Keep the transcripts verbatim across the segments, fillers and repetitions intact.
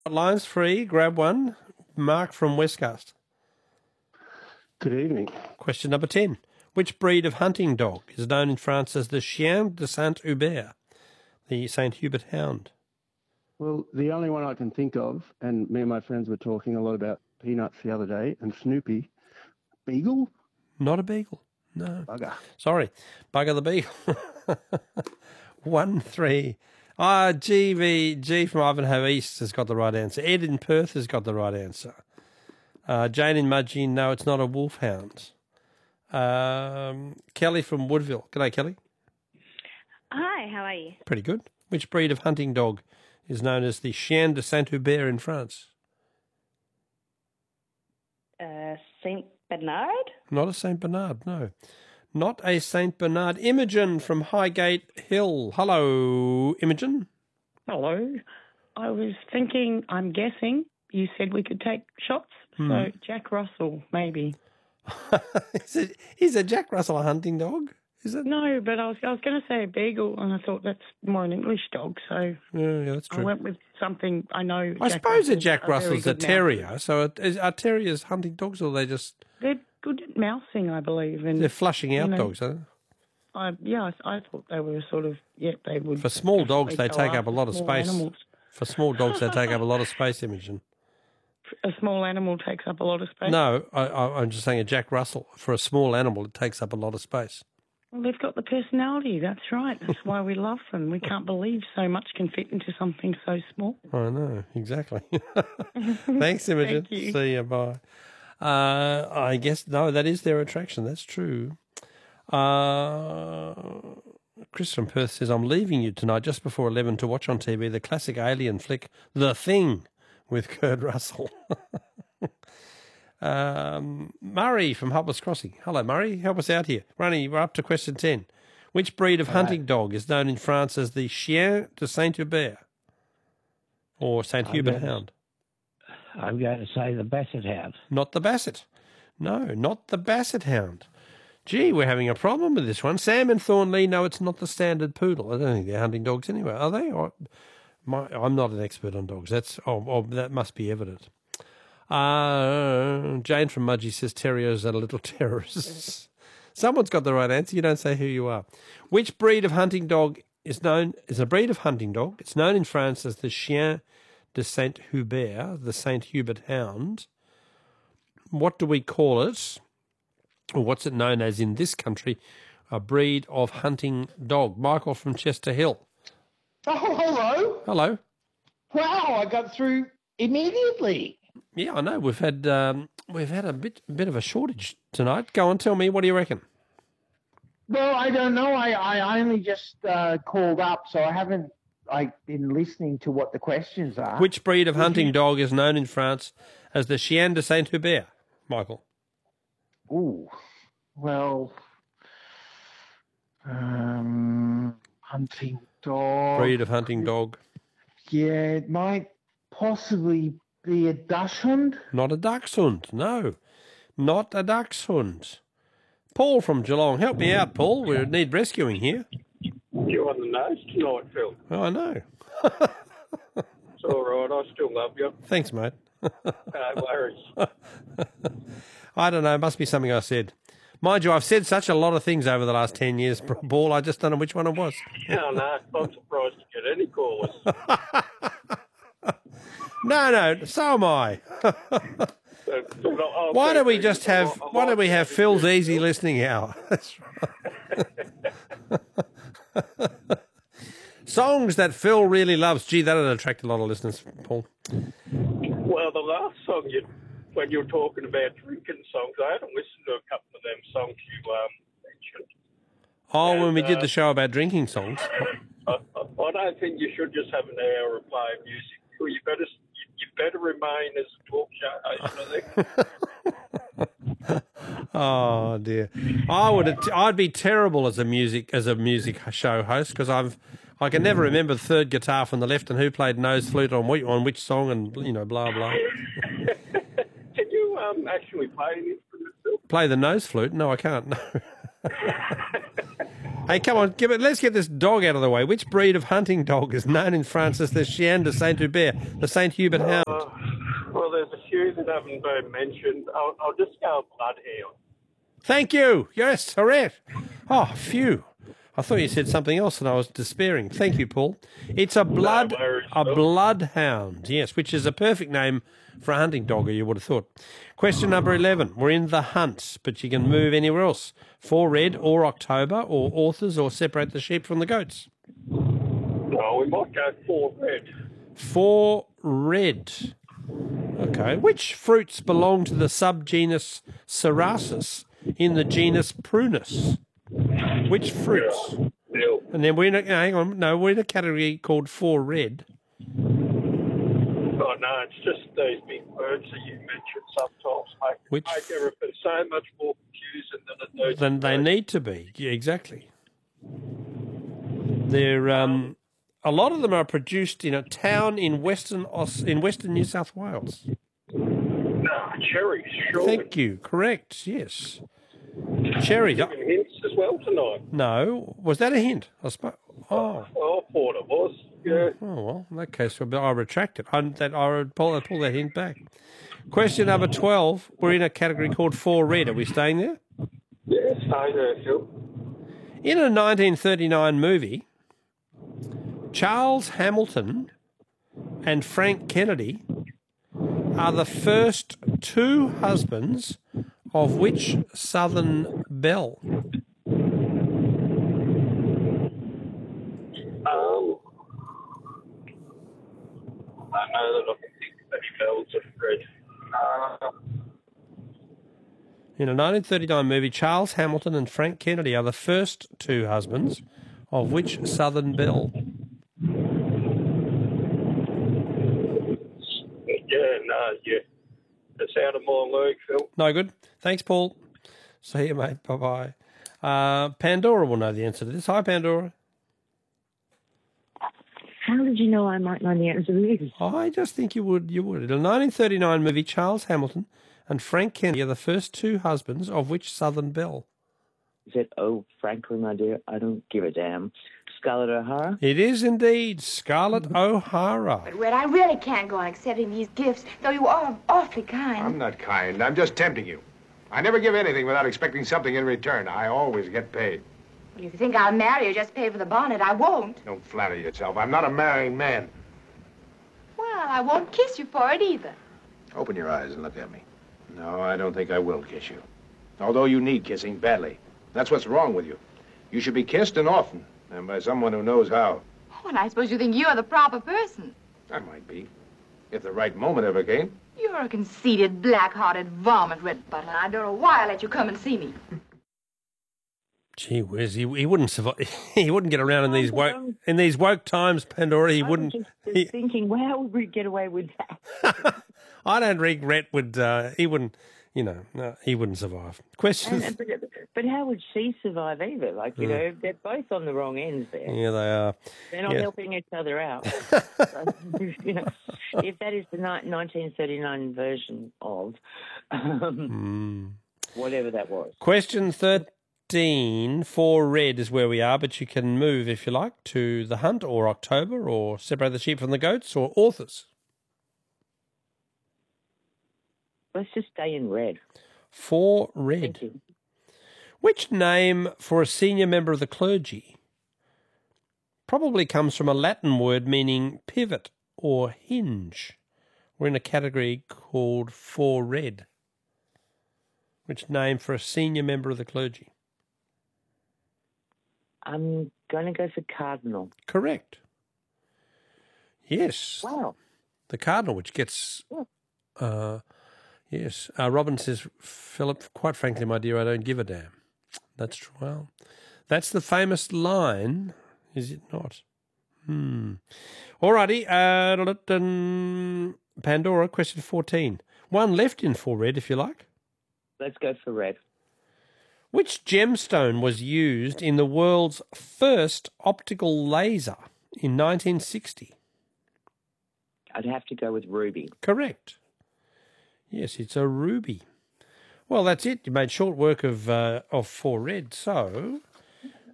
Lines free. Grab one. Mark from Westcast. Good evening. Question number ten. Which breed of hunting dog is known in France as the Chien de Saint-Hubert, the Saint Hubert hound? Well, the only one I can think of, and me and my friends were talking a lot about Peanuts the other day, and Snoopy, Beagle? Not a beagle. No. Bugger. Sorry. Bugger the beagle. One, three. Ah, G V, G from Ivanhoe East has got the right answer. Ed in Perth has got the right answer. Uh, Jane in Mudgee, no, it's not a wolfhound. Um, Kelly from Woodville. G'day, Kelly. Hi, how are you? Pretty good. Which breed of hunting dog is known as the Chien de Saint-Hubert in France? Uh, Saint Bernard? Not a Saint Bernard, no. Not a Saint Bernard. Imogen from Highgate Hill. Hello, Imogen. Hello. I was thinking, I'm guessing, you said we could take shots, Hmm. so Jack Russell, maybe. is, it, is a Jack Russell a hunting dog? Is it? No, but I was I was going to say a beagle, and I thought that's more an English dog, so Yeah, yeah, that's I true. went with something I know. I Jack suppose a Russell's Jack a very Russell's a good terrier. mouser. So it- is, are terriers hunting dogs, or are they just They're good at mousing, I believe. And they're flushing out you know, dogs? Are I, yeah, I, I thought they were sort of, yeah, they would. they? For small dogs, they go take up a after lot of small space. animals. For small dogs, they take up a lot of space, Imogen. A small animal takes up a lot of space. No, I, I, I'm just saying a Jack Russell. For a small animal, it takes up a lot of space. Well, they've got the personality. That's right. That's why we love them. We can't believe so much can fit into something so small. I know, exactly. Thanks, Imogen. Thank you. See you, bye. Uh, I guess, no, that is their attraction. That's true. Uh, Chris from Perth says, I'm leaving you tonight just before eleven to watch on T V the classic alien flick, The Thing, with Kurt Russell. um, Murray from Helpless Crossing. Hello, Murray. Help us out here. Ronnie, we're up to question ten. Which breed of hunting dog is known in France as the Chien de Saint-Hubert or Saint I'm Hubert going to- hound? I'm going to say the Basset Hound. Not the Basset. No, not the Basset Hound. Gee, we're having a problem with this one. Sam and Thornley, no, it's not the standard poodle. I don't think they're hunting dogs anyway, are they? Or, my, I'm not an expert on dogs. That's oh, oh that must be evident. Uh, Jane from Mudgee says terriers are little terrorists. Someone's got the right answer. You don't say who you are. Which breed of hunting dog is known is a breed of hunting dog? It's known in France as the Chien de Saint-Hubert, the Saint Hubert hound. What do we call it? Or what's it known as in this country? A breed of hunting dog. Michael from Chester Hill. Oh, hello. Hello. Wow, I got through immediately. Yeah, I know. We've had um, we've had a bit bit of a shortage tonight. Go on, tell me. What do you reckon? Well, I don't know. I, I only just uh, called up, so I haven't like been listening to what the questions are. Which breed of hunting dog is known in France as the Chien de Saint-Hubert, Michael? Ooh, well, um, hunting dog. Breed of hunting dog. Yeah, it might possibly be a dachshund. Not a dachshund, no. Not a dachshund. Paul from Geelong. Help me out, Paul. We need rescuing here. You're on the nose tonight, Phil. Oh, I know. It's all right. I still love you. Thanks, mate. No worries. I don't know. It must be something I said. Mind you, I've said such a lot of things over the last ten years, Paul. I just don't know which one it was. Oh, no, I'm surprised to get any callers. No, no. So am I. Why don't we just have? Why don't we have Phil's easy listening hour? That's right. Songs that Phil really loves. Gee, that'll attract a lot of listeners, Paul. Well, the last song you, when you were talking about drinking songs, I haven't listened to a couple of them songs you um, mentioned. Oh, And, when we did uh, the show about drinking songs. I, I, I don't think you should just have an hour of playing music. Well, you better, you, you better remain as a talk show host, I think. Oh dear, I would. I'd be terrible as a music as a music show host because I've. I can never remember the third guitar from the left and who played nose flute on which, on which song and you know blah blah. Can you um, actually play an instrument, Phil? Play the nose flute? No, I can't. No. Hey, come on, give it. Let's get this dog out of the way. Which breed of hunting dog is known in France as the Chien de Saint-Hubert, the Saint Hubert Hound? Uh, well, there's a few that haven't been mentioned. I'll, I'll just go bloodhound. Thank you. Yes, correct. Oh, phew. I thought you said something else and I was despairing. Thank you, Paul. It's a blood, No worries, a Phil. bloodhound, yes, which is a perfect name for a hunting dog, you would have thought. Question number eleven. We're in the hunt, but you can move anywhere else. For red or October or authors or separate the sheep from the goats. No, we might go for red. For red. Okay. Which fruits belong to the subgenus Cerasus in the genus Prunus? Which fruits? Bill. And then we're in a, hang on, no, we're in a category called for red. Oh, no, it's just these big words that you mentioned sometimes make, Which make everything so much more confusing than it needs Than to they be. need to be. Yeah, exactly. They're um, a lot of them are produced in a town in western Aus- in western New South Wales. No, cherries, sure. Thank you. Correct. Yes. Cherry. Giving hints as well tonight. No, was that a hint? I suppose. Oh. Well, I thought it was. Yeah. Oh well, in that case, I retract it. I, that, I would pull, I pull that hint back. Question number twelve. We're in a category called for red. Are we staying there? Yeah, stay there, Phil. In a nineteen thirty-nine movie, Charles Hamilton and Frank Kennedy are the first two husbands of which Southern belle? Um, I know that I can think of any bells of red. Uh, In a nineteen thirty-nine movie, Charles Hamilton and Frank Kennedy are the first two husbands of which Southern belle? yeah, no, yeah. It's out of my league, Phil. No good. Thanks, Paul. See you, mate. Bye-bye. Uh, Pandora will know the answer to this. Hi, Pandora. How did you know I might know the answer to this? I just think you would. You would. In a nineteen thirty-nine movie, Charles Hamilton and Frank Kennedy are the first two husbands of which Southern belle? Is it, oh, frankly, my dear, I don't give a damn. Scarlett O'Hara? It is indeed Scarlett O'Hara. But, Red, I really can't go on accepting these gifts, though you are awfully kind. I'm not kind. I'm just tempting you. I never give anything without expecting something in return. I always get paid. Well, if you think I'll marry you, just pay for the bonnet. I won't. Don't flatter yourself. I'm not a marrying man. Well, I won't kiss you for it either. Open your eyes and look at me. No, I don't think I will kiss you. Although you need kissing badly. That's what's wrong with you. You should be kissed and often, and by someone who knows how. Oh, and I suppose you think you're the proper person. I might be. If the right moment ever came. You're a conceited, black-hearted varmint, Red Butler. I don't know why I let you come and see me. Gee whiz, he, he wouldn't survive. He wouldn't get around in these woke in these woke times, Pandora. He I wouldn't. was just He, thinking, well, how would we get away with that? I don't think Rhett would. Uh, he wouldn't. You know, no, he wouldn't survive. Question. And, but, but how would she survive either? Like, you Mm. know, they're both on the wrong ends there. Yeah, they are. They're not Yeah. helping each other out. So, you know, if that is the ni- nineteen thirty-nine version of um, Mm. whatever that was. Question thirteen for red is where we are, but you can move if you like to the hunt or October or separate the sheep from the goats or authors. Let's just stay in red. For red. Thank you. Which name for a senior member of the clergy probably comes from a Latin word meaning pivot or hinge? We're in a category called for red. Which name for a senior member of the clergy? I'm going to go for cardinal. Correct. Yes. Wow. The cardinal, which gets... Uh, yes. Uh, Robin says, Philip, quite frankly, my dear, I don't give a damn. That's true. Well, that's the famous line, is it not? Hmm. All righty. Uh, Pandora, question fourteen. One left in for red, if you like. Let's go for red. Which gemstone was used in the world's first optical laser in nineteen sixty? I'd have to go with ruby. Correct. Yes, it's a ruby. Well, that's it. You made short work of uh, of for red. So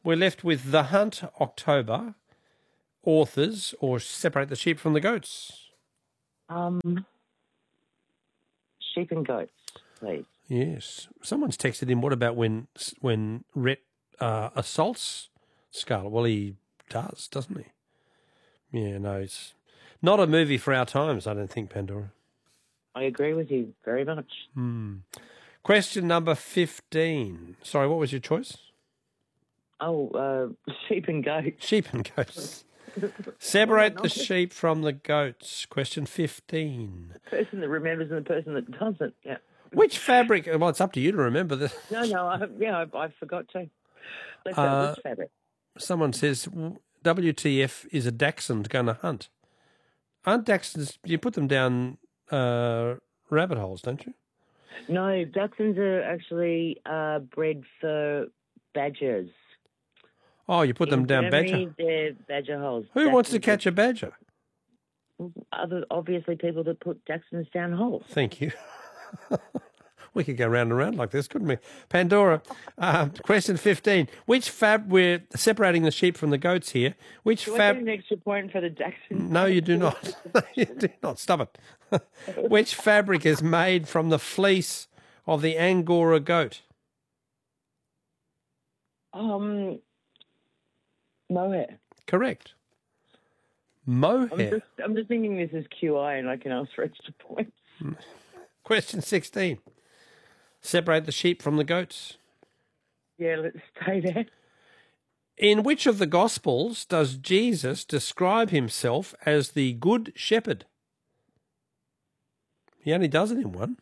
We're left with The Hunt, October, authors, or Separate the Sheep from the Goats. Um, sheep and goats, please. Yes. Someone's texted him, what about when when Rhett uh, assaults Scarlett? Well, he does, doesn't he? Yeah, no, it's not a movie for our times, I don't think, Pandora. I agree with you very much. Hmm. Question number fifteen. Sorry, what was your choice? Oh, uh, sheep and goats. Sheep and goats. Separate the sheep from the goats. Question fifteen. The person that remembers and the person that doesn't, yeah. Which fabric? Well, it's up to you to remember this. No, no, I, yeah, I, I forgot to. Let's go, Uh, which fabric? Someone says, W T F is a dachshund going to hunt? Aren't dachshunds, you put them down uh, rabbit holes, don't you? No, dachshunds are actually uh, bred for badgers. Oh, you put them In down Germany, badger. They're badger holes. Who wants to Dachshunds catch a badger? are Other, obviously, people that put dachshunds down holes. Thank you. We could go round and round like this, couldn't we? Pandora, uh, question fifteen. Which fab, we're separating the sheep from the goats here. Which Do I fab... get an extra point for the dachshunds? No, you do not. No, you do not. Stop it. Which fabric is made from the fleece of the Angora goat? Um, mohair. Correct. Mohair. I'm just, I'm just thinking this is Q I and I can ask for extra points. Question sixteen. Separate the sheep from the goats. Yeah, let's stay there. In which of the Gospels does Jesus describe himself as the Good Shepherd? He only does it in one.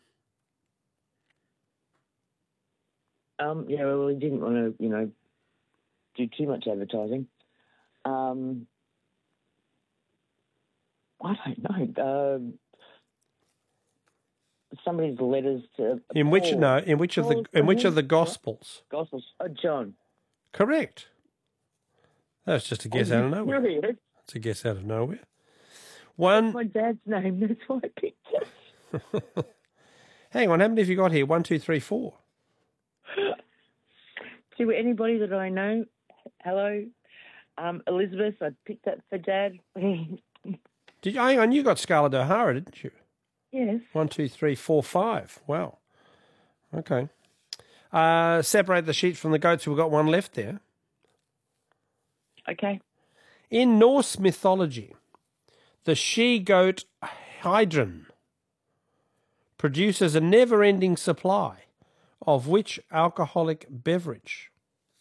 Um, yeah, well, we didn't want to, you know, do too much advertising. Um, I don't know. Um, somebody's letters to In which Paul. no, in which of the Paul's in which to of the him? Gospels? Gospels. Oh, John. Correct. That's just a guess Are out you of nowhere. serious? It's a guess out of nowhere. One. My dad's name. That's why I picked it. Hang on, how many have you got here? One, two, three, four. To anybody that I know, hello, um, Elizabeth. I picked that for Dad. Did you, hang on, you got Scarlett O'Hara, didn't you? Yes. One, two, three, four, five. Wow. Okay. Uh, separate the sheep from the goats. We've got one left there. Okay. In Norse mythology, the she-goat Hydrun produces a never-ending supply of which alcoholic beverage?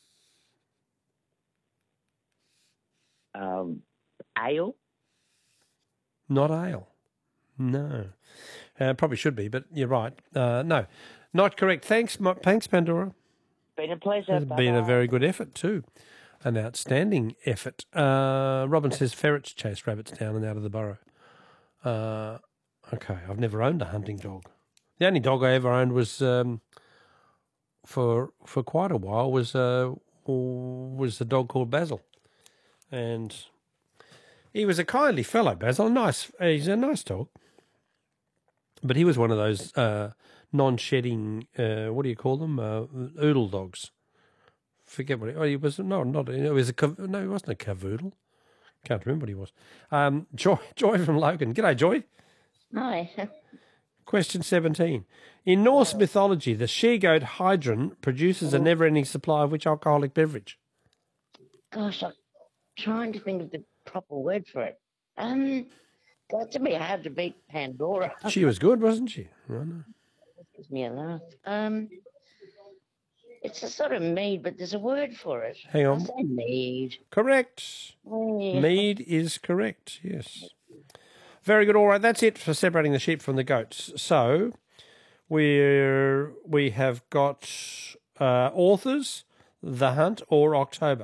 Um, ale. Not ale. No. Uh, probably should be, but you're right. Uh, no, not correct. Thanks, Ma- thanks, Pandora. Been a pleasure. It's been a very good effort too. An outstanding effort. Uh, Robin says ferrets chase rabbits down and out of the burrow. Uh, okay, I've never owned a hunting dog. The only dog I ever owned was um, for for quite a while was uh, was a dog called Basil, and he was a kindly fellow. Basil, nice. He's a nice dog, but he was one of those uh, non-shedding. Uh, what do you call them? Uh, oodle dogs. Forget what he, oh, he was. No, not it was a cav- no. He wasn't a cavoodle. Can't remember what he was. Um, Joy, Joy from Logan. G'day, Joy. Hi. Question seventeen. In Norse mythology, the she-goat Hydrun produces a never-ending supply of which alcoholic beverage? Gosh, I'm trying to think of the proper word for it. Um, got to be hard to beat Pandora. She was good, wasn't she? I know. Gives me a laugh. Um, it's a sort of mead, but there's a word for it. Hang on. I'll say mead. Correct. Yeah. Mead is correct, yes. Very good. All right, that's it for separating the sheep from the goats. So we're, we have got uh, authors, The Hunt, or October.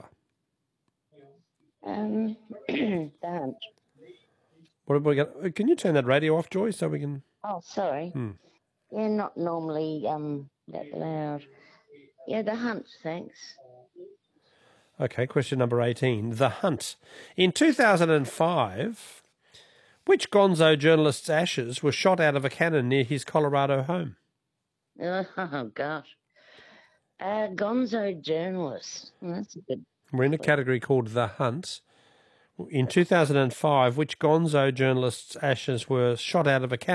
Um, don't. What are we gonna, can you turn that radio off, Joy, so we can... Oh, sorry. Hmm. Yeah, not normally um that loud. Yeah, the hunt, thanks. Okay, question number eighteen. The Hunt. In two thousand five, which gonzo journalist's ashes were shot out of a cannon near his Colorado home? Oh, gosh. Uh, gonzo journalist. Well, that's a good... We're in a category called The Hunt. In two thousand five, which gonzo journalist's ashes were shot out of a cannon?